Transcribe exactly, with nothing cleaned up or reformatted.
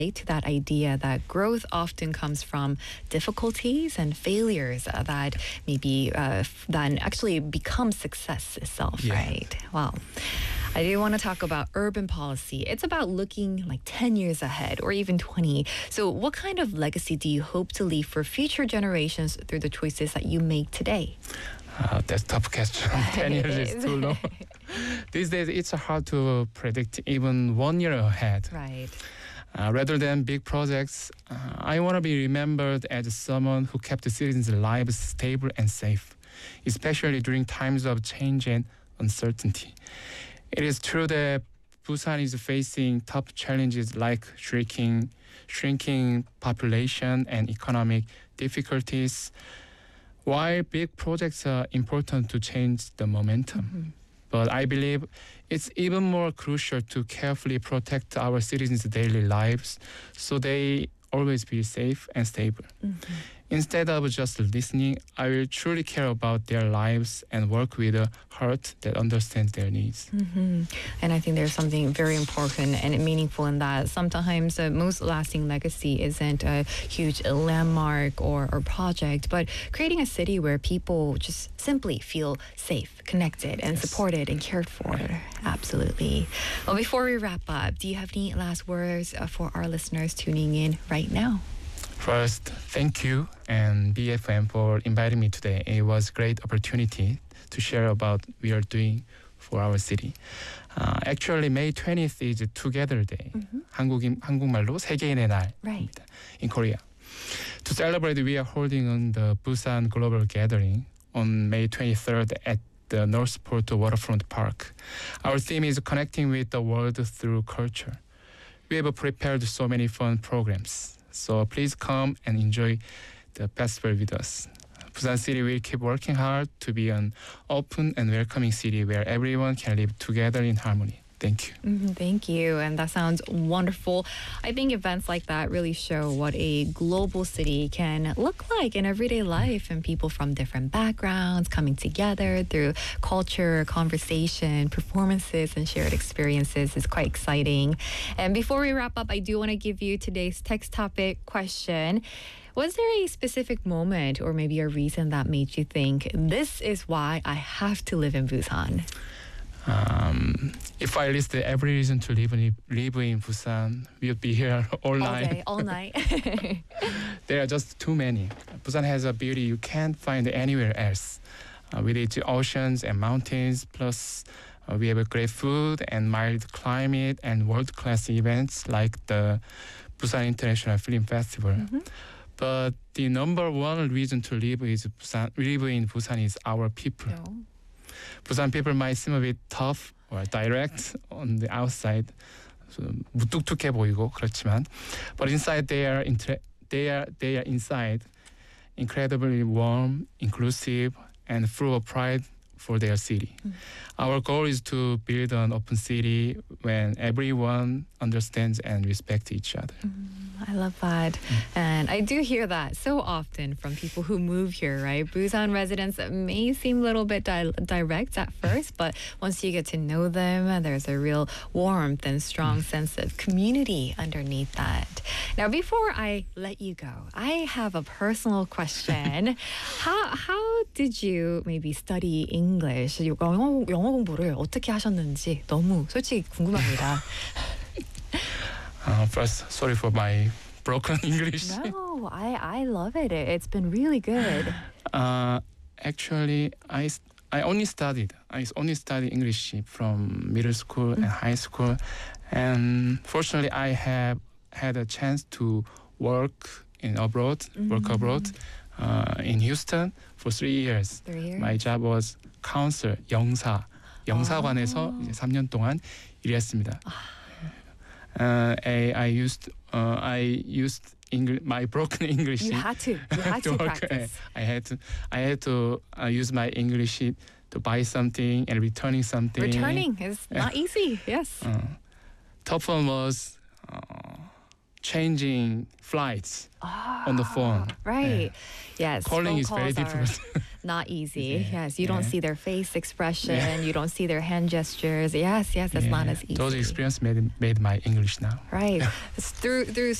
to that idea that growth often comes from difficulties and failures uh, that maybe uh, f- then actually become success itself, Yeah. right? Wow. I do want to talk about urban policy. It's about looking like ten years ahead or even twenty. So what kind of legacy do you hope to leave for future generations through the choices that you make today? Uh, that's a tough question. ten years It is is. too long. These days, it's hard to predict even one year ahead. Right. Uh, rather than big projects, uh, I want to be remembered as someone who kept the citizens' lives stable and safe, especially during times of change and uncertainty. It is true that Busan is facing tough challenges like shrinking, shrinking population and economic difficulties. While big projects are important to change the momentum, Mm-hmm. but I believe it's even more crucial to carefully protect our citizens' daily lives so they always be safe and stable. Mm-hmm. Instead of just listening, I will truly care about their lives and work with a heart that understands their needs. Mm-hmm. And I think there's something very important and meaningful in that. Sometimes the most lasting legacy isn't a huge landmark or, or project, but creating a city where people just simply feel safe, connected, and Yes. supported and cared for. Absolutely. Well, before we wrap up, do you have any last words uh, for our listeners tuning in right now? First, thank you and B F M for inviting me today. It was a great opportunity to share about what we are doing for our city. Uh, actually, May twentieth is Together Day. Mhm. 한국인, 한국말로 세계인의 날입니다. Right. In Korea. To celebrate, we are holding on the Busan Global Gathering on May twenty-third at the Northport Waterfront Park. Our theme is connecting with the world through culture. We have prepared so many fun programs. So please come and enjoy the festival with us. Busan City will keep working hard to be an open and welcoming city where everyone can live together in harmony. Thank you. Mhm, thank you. And that sounds wonderful. I think events like that really show what a global city can look like in everyday life and people from different backgrounds coming together through culture, conversation, performances, and shared experiences is quite exciting. And before we wrap up, I do want to give you today's text topic question. Was there a specific moment or maybe a reason that made you think, this is why I have to live in Busan? Um, if I listed every reason to live in, live in Busan, we would be here all All night. day, all night. There are just too many. Busan has a beauty you can't find anywhere else. Uh, with its oceans and mountains, plus uh, we have a great food and mild climate and world-class events like the Busan International Film Festival. Mhm. But the number one reason to live is Busan, live in Busan is our people. No. Busan people might seem a bit tough or direct on the outside, so 무뚝뚝해 보이고 그렇지만, but inside they are inter- they are they are inside incredibly warm, inclusive, and full of pride for their city. Mm. Our goal is to build an open city when everyone understands and respects each other. I love that. And I do hear that so often from people who move here, right? Busan residents may seem a little bit di- direct at first, but once you get to know them, there's a real warmth and strong sense of community underneath that. Now, before I let you go, I have a personal question. how, how did you maybe study English? 영어, 영어 공부를 어떻게 하셨는지 너무 솔직히 궁금합니다. Uh, first, sorry for my broken English. No, I, I love it. It- It's been really good. Uh, actually, I, s- I only studied. I s- only studied English from middle school and high school, and fortunately, I have had a chance to work in abroad, work abroad, uh, in Houston for three years. Three years. My job was counselor, 영사, 영사관에서 이제 삼 년 동안 일했습니다. Uh, I, I used uh, I used Engl- my broken English. You had to. You had to work. practice. I had to. I had to uh, use my English to buy something and returning something. Returning is not easy. Yes. Uh, tough one was uh, changing flights on the phone. Right. Yes. Calling phone is very calls are- difficult. not easy. Yeah, Yes, you don't yeah. see their face expression. Yeah. You don't see their hand gestures. Yes, yes, that's not Yeah. as easy. Those experience made made my English now. Right. It's through through